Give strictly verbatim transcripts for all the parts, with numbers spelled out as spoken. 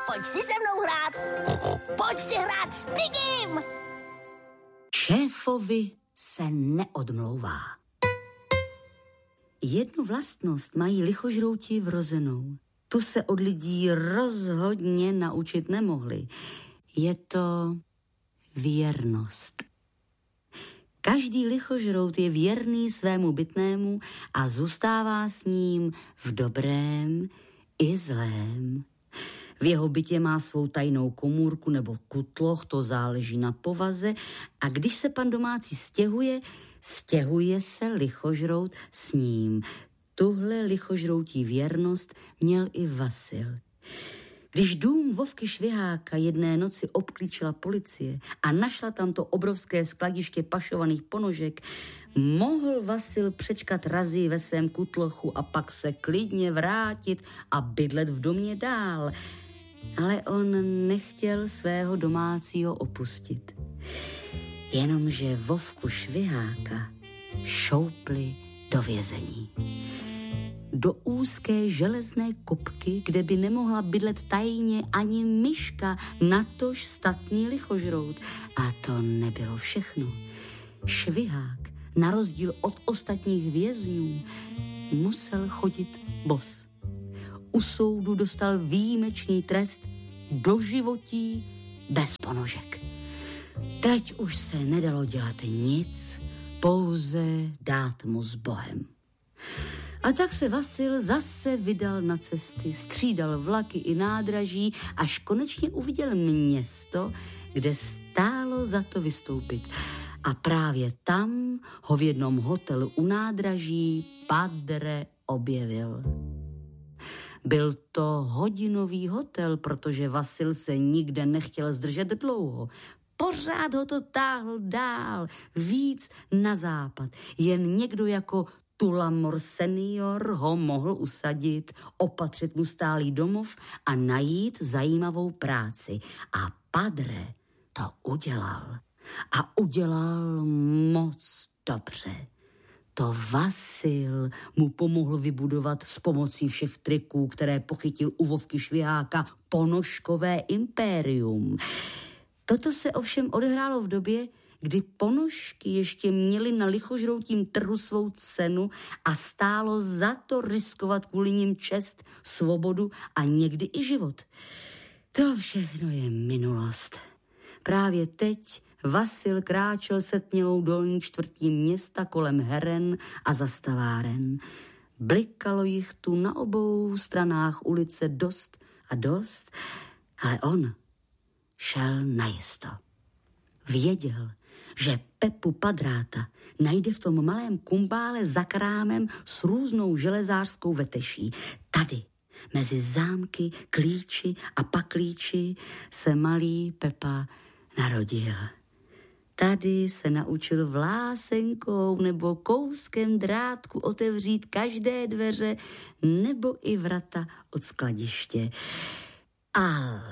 Pojď si se mnou hrát. Pojď si hrát s Pigim. Šéfovi se neodmlouvá. Jednu vlastnost mají lichožrouti vrozenou. Tu se od lidí rozhodně naučit nemohli. Je to věrnost. Každý lichožrout je věrný svému bytnému a zůstává s ním v dobrém i zlém. V jeho bytě má svou tajnou komůrku nebo kutloch, to záleží na povaze, a když se pan domácí stěhuje, stěhuje se lichožrout s ním. Tuhle lichožroutí věrnost měl i Vasil. Když dům Vovky Šviháka jedné noci obklíčila policie a našla tam to obrovské skladiště pašovaných ponožek, mohl Vasil přečkat razy ve svém kutlochu a pak se klidně vrátit a bydlet v domě dál. Ale on nechtěl svého domácího opustit. Jenomže Vovku Šviháka šoupli do vězení. Do úzké železné kopky, kde by nemohla bydlet tajně ani myška, natož statný lichožrout. A to nebylo všechno. Švihák, na rozdíl od ostatních vězňů, musel chodit bos. U soudu dostal výjimečný trest doživotí bez ponožek. Teď už se nedalo dělat nic, pouze dát mu s Bohem. A tak se Vasil zase vydal na cesty, střídal vlaky i nádraží, až konečně uviděl město, kde stálo za to vystoupit. A právě tam ho v jednom hotelu u nádraží Padre objevil. Byl to hodinový hotel, protože Vasil se nikde nechtěl zdržet dlouho. Pořád ho to táhlo dál, víc na západ. Jen někdo jako Tulamor senior ho mohl usadit, opatřit mu stálý domov a najít zajímavou práci. A Padre to udělal. A udělal moc dobře. To Vasil mu pomohl vybudovat s pomocí všech triků, které pochytil u Vovky Šviháka, ponožkové impérium. Toto se ovšem odehrálo v době, kdy ponožky ještě měly na lichožroutím trhu svou cenu a stálo za to riskovat kvůli nim čest, svobodu a někdy i život. To všechno je minulost. Právě teď Vasil kráčel setmělou dolní čtvrtí města kolem heren a zastaváren. Blikalo jich tu na obou stranách ulice dost a dost, ale on šel najisto. Věděl, že Pepu Padráta najde v tom malém kumbále za krámem s různou železářskou veteší. Tady, mezi zámky, klíči a paklíči, se malý Pepa narodil. Tady se naučil vlásenkou nebo kouskem drátku otevřít každé dveře nebo i vrata od skladiště. Ale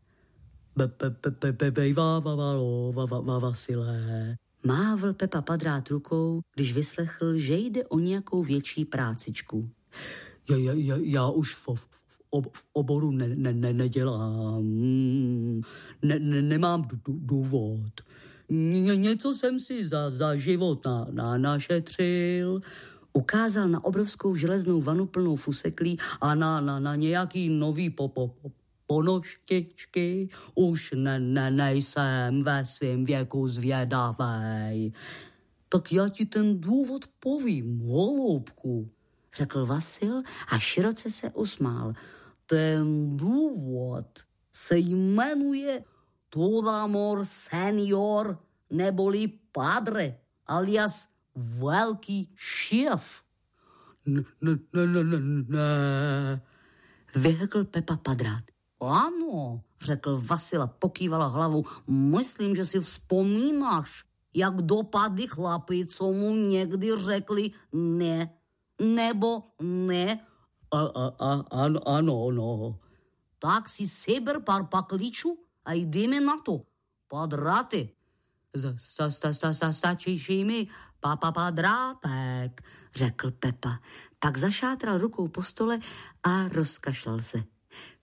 Vasile. Mávl Pepa Padrát rukou, když vyslechl, že jde o nějakou větší prácičku. Já, já, já už v, v, v oboru ne, ne, ne, nedělám. Ne, ne, nemám důvod. Ně, něco jsem si za, za život na, na, našetřil. Ukázal na obrovskou železnou vanu plnou fuseklí a na, na, na nějaký nový popo. Po, ponožtičky, už ne, ne, nejsem ve svém věku zvědavej. Tak já ti ten důvod povím, holoubku, řekl Vasil a široce se usmál. Ten důvod se jmenuje Tulamor senior, neboli Padre, alias velký šéf. Ne, ne, ne, ne, ne, ne. Vyhekl Pepa Padrát. Ano, řekl Vasil a pokývala hlavou. Myslím, že si vzpomínáš, jak dopadli chlapi, co mu někdy řekli ne, nebo ne. A, a, a, ano, ano, no. Tak si seber pár paklíčů a jdeme na to. Padráty. Sta, sta, sta, sta, stačíš mi, papa Padrátek, řekl Pepa. Pak zašátral rukou po stole a rozkašlal se.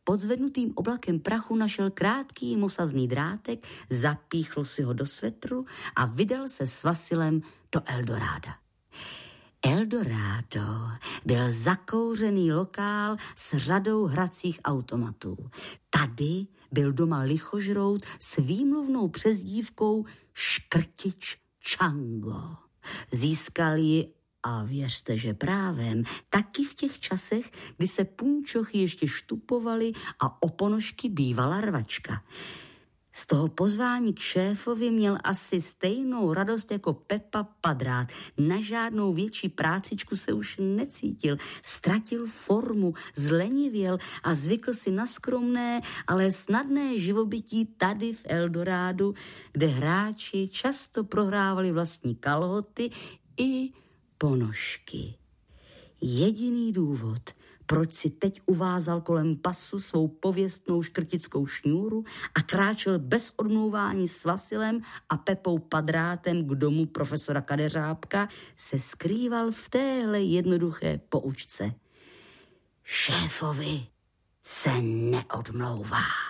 pod zvednutým oblakem prachu našel krátký mosazný drátek, zapíchl si ho do svetru a vydal se s Vasilem do Eldoráda. Eldorado byl zakouřený lokál s řadou hracích automatů. Tady byl doma lichožrout s výmluvnou přezdívkou Škrtič Čango. Získal ji, a věřte, že právem, taky v těch časech, kdy se punčochy ještě štupovaly a o ponožky bývala rvačka. Z toho pozvání k šéfovi měl asi stejnou radost jako Pepa Padrát. Na žádnou větší prácičku se už necítil. Ztratil formu, zlenivěl a zvykl si na skromné, ale snadné živobytí tady v Eldorádu, kde hráči často prohrávali vlastní kalhoty i ponožky. Jediný důvod, proč si teď uvázal kolem pasu svou pověstnou škrtickou šňůru a kráčel bez odmlouvání s Vasilem a Pepou Padrátem k domu profesora Kadeřábka, se skrýval v téhle jednoduché poučce. Šéfovi se neodmlouvá.